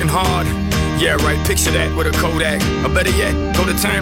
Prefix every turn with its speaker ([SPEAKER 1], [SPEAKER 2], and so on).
[SPEAKER 1] working hard. Yeah, right, picture that with a Kodak. Or better yet, go to time